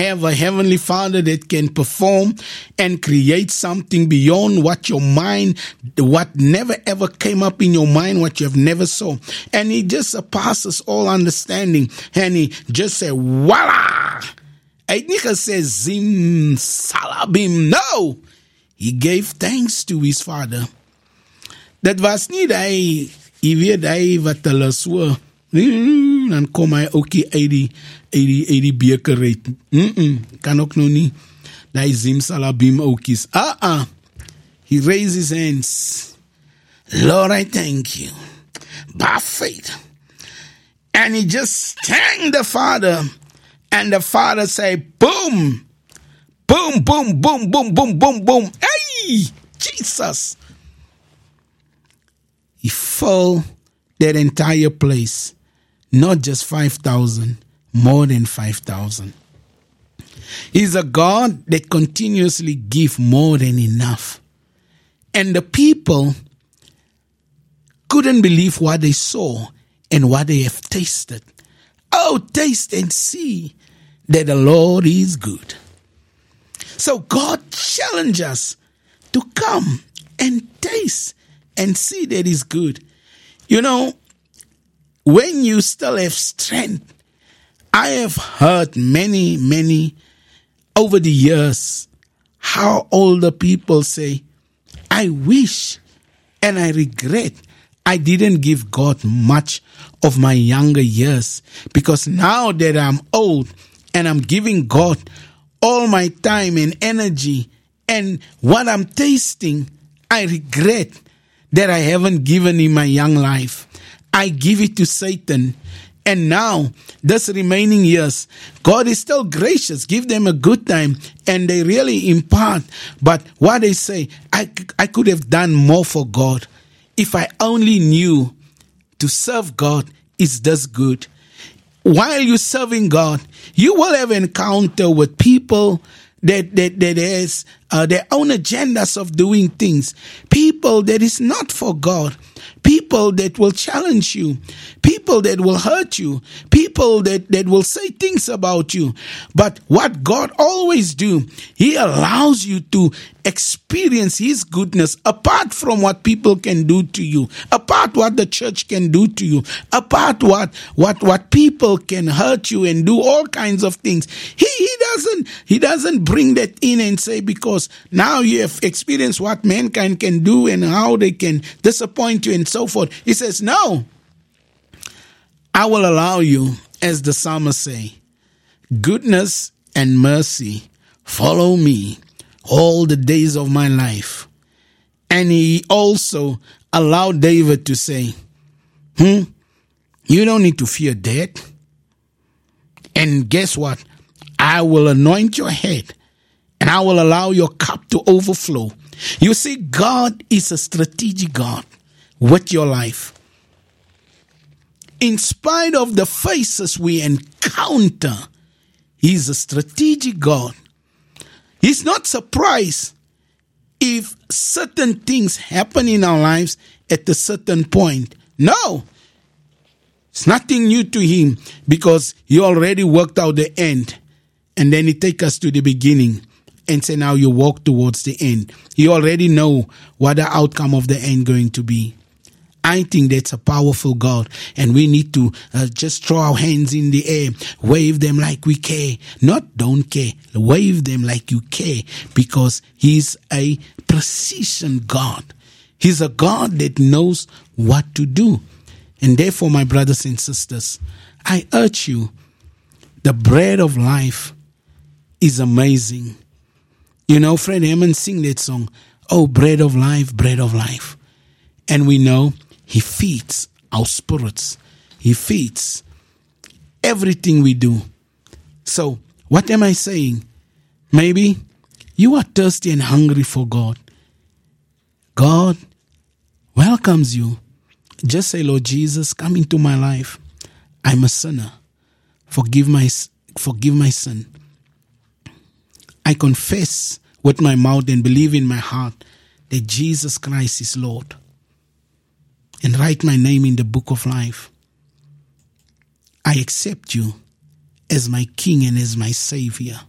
have a heavenly Father that can perform and create something beyond what your mind, what never ever came up in your mind, what you have never saw. And he just surpasses all understanding. And he just said, voila! Hy het nie gesê zim salabim. No! He gave thanks to his Father. Dit was nie hy, jy weet hy wat hulle so, dan kom hy ookie uit die beker uit. Kan ook nog nie. Die zimsalabim ookies. He raised his hands. Lord, I thank you. By faith. And he just thanked the Father. And the Father said, boom. Boom, boom, boom, boom, boom, boom, boom. Hey, Jesus. He filled that entire place. Not just 5,000, more than 5,000. He's a God that continuously gives more than enough. And the people couldn't believe what they saw and what they have tasted. Oh, taste and see that the Lord is good. So God challenges us to come and taste and see that He's good. You know, when you still have strength, I have heard many over the years how older people say, I wish and I regret I didn't give God much of my younger years, because now that I'm old and I'm giving God all my time and energy and what I'm tasting, I regret that I haven't given in my young life. I give it to Satan. And now, this remaining years, God is still gracious. Give them a good time. And they really impart. But what they say, I could have done more for God. If I only knew to serve God is this good. While you're serving God, you will have an encounter with people that has their own agendas of doing things. People that is not for God. People that will challenge you. People that will hurt you. People that will say things about you. But what God always do, He allows you to experience His goodness apart from what people can do to you, apart what the church can do to you, apart what people can hurt you and do all kinds of things. He doesn't bring that in and say, because now you have experienced what mankind can do and how they can disappoint you and so forth. He says, no, I will allow you, as the psalmist say, goodness and mercy follow me all the days of my life. And he also allowed David to say, you don't need to fear death. And guess what? I will anoint your head and I will allow your cup to overflow. You see, God is a strategic God with your life. In spite of the faces we encounter, He's a strategic God. He's not surprised if certain things happen in our lives at a certain point. No. It's nothing new to Him, because He already worked out the end. And then He take us to the beginning and say, now you walk towards the end. He already know what the outcome of the end going to be. I think that's a powerful God, and we need to just throw our hands in the air, wave them like we care. Not don't care, wave them like you care, because He's a precision God. He's a God that knows what to do. And therefore, my brothers and sisters, I urge you, the bread of life is amazing. You know, Fred Hammond sing that song, oh, bread of life, bread of life. And we know He feeds our spirits. He feeds everything we do. So, what am I saying? Maybe you are thirsty and hungry for God. God welcomes you. Just say, Lord Jesus, come into my life. I'm a sinner. Forgive my sin. I confess with my mouth and believe in my heart that Jesus Christ is Lord. And write my name in the book of life. I accept you as my King and as my Savior.